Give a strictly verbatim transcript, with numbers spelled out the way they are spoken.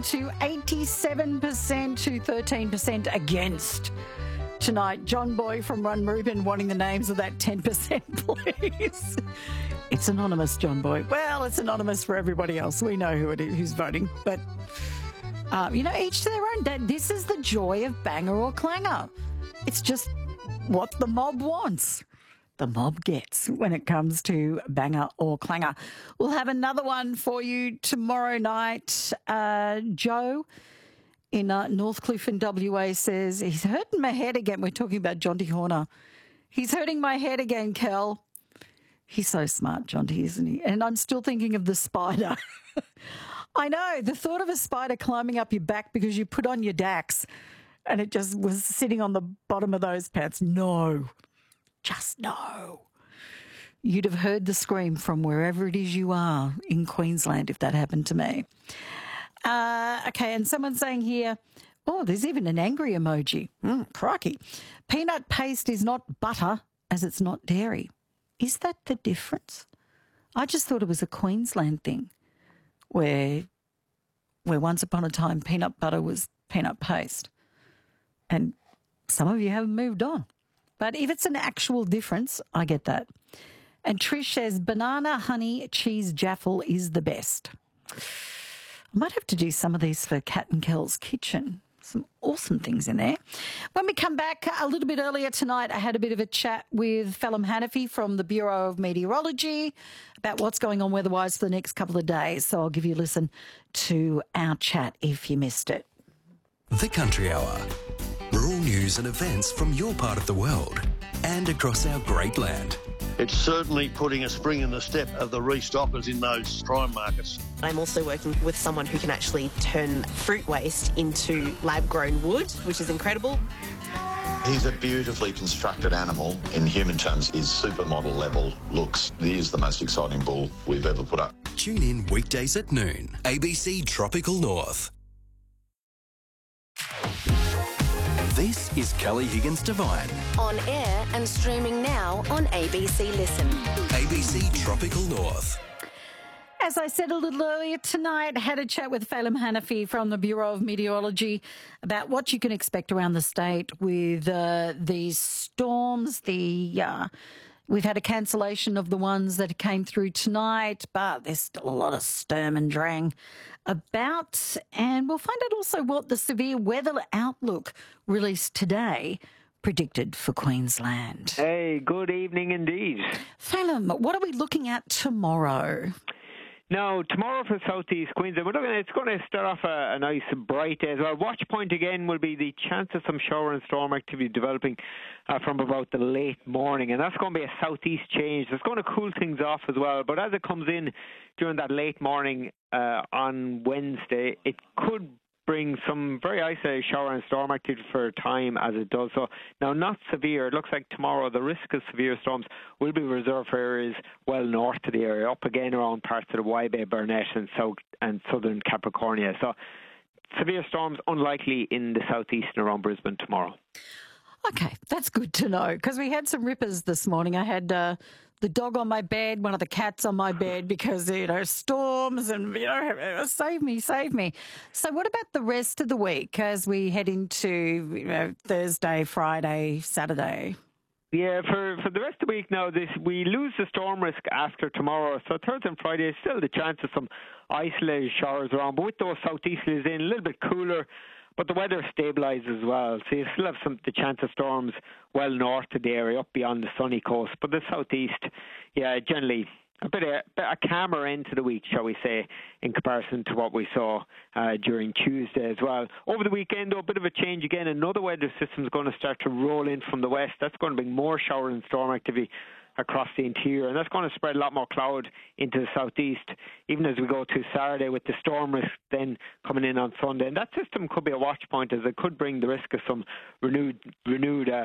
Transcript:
to eighty-seven percent to thirteen percent against tonight. John Boy from Run Reuben wanting the names of that ten percent, please. It's anonymous, John Boy. Well, it's anonymous for everybody else. We know who it is, who's voting. But, uh, you know, each to their own. This is the joy of banger or clanger. It's just what the mob wants. The mob gets when it comes to banger or clanger. We'll have another one for you tomorrow night. Uh, Joe in uh, Northcliffe in W A says, he's hurting my head again. We're talking about Jonty Horner. He's hurting my head again, Kel. He's so smart, Jonty, isn't he? And I'm still thinking of the spider. I know, the thought of a spider climbing up your back because you put on your Dax and it just was sitting on the bottom of those pants. No. Just no. You'd have heard the scream from wherever it is you are in Queensland if that happened to me. Uh, okay, and someone's saying here, oh, there's even an angry emoji. Mm, crikey. Peanut paste is not butter as it's not dairy. Is that the difference? I just thought it was a Queensland thing where, where once upon a time peanut butter was peanut paste. And some of you haven't moved on. But if it's an actual difference, I get that. And Trish says, banana, honey, cheese, jaffle is the best. I might have to do some of these for Cat and Kel's Kitchen. Some awesome things in there. When we come back a little bit earlier tonight, I had a bit of a chat with Phelim Hanafi from the Bureau of Meteorology about what's going on weather-wise for the next couple of days. So I'll give you a listen to our chat if you missed it. The Country Hour. Rural news and events from your part of the world and across our great land. It's certainly putting a spring in the step of the restockers in those prime markets. I'm also working with someone who can actually turn fruit waste into lab-grown wood, which is incredible. He's a beautifully constructed animal. In human terms, his supermodel level looks. He is the most exciting bull we've ever put up. Tune in weekdays at noon. A B C Tropical North. This is Kelly Higgins Divine. On air and streaming now on A B C Listen. A B C Tropical North. As I said a little earlier tonight, I had a chat with Phelim Hanafi from the Bureau of Meteorology about what you can expect around the state with uh, these storms. The uh, We've had a cancellation of the ones that came through tonight, but there's still a lot of sturm and drang about. And we'll find out also what the severe weather outlook released today predicted for Queensland. Hey, good evening indeed. Phelim, what are we looking at tomorrow? Now, tomorrow for southeast Queensland, we're looking at, it's going to start off a, a nice bright day as well. Watch point again will be the chance of some shower and storm activity developing uh, from about the late morning, and that's going to be a southeast change. It's going to cool things off as well, but as it comes in during that late morning uh, on Wednesday, it could bring some very isolated shower and storm activity for a time as it does so. Now, not severe. It looks like tomorrow the risk of severe storms will be reserved for areas well north of the area, up again around parts of the Waibay, Burnett and south and southern Capricornia. So severe storms unlikely in the southeast and around Brisbane tomorrow. Okay, that's good to know, because we had some rippers this morning. I had uh, the dog on my bed, one of the cats on my bed, because, you know, storms and, you know, save me, save me. So what about the rest of the week as we head into, you know, Thursday, Friday, Saturday? Yeah, for, for the rest of the week now, this we lose the storm risk after tomorrow. So Thursday and Friday, still the chance of some isolated showers around, but with those southeasterlies in, a little bit cooler. But the weather stabilises as well, so you still have some the chance of storms well north of the area, up beyond the sunny coast. But the southeast, yeah, generally a bit of a calmer end to the week, shall we say, in comparison to what we saw uh, during Tuesday as well. Over the weekend, though, a bit of a change again. Another weather system is going to start to roll in from the west. That's going to bring more shower and storm activity across the interior, and that's going to spread a lot more cloud into the southeast, even as we go to Saturday with the storm risk then coming in on Sunday. And that system could be a watch point, as it could bring the risk of some renewed renewed uh,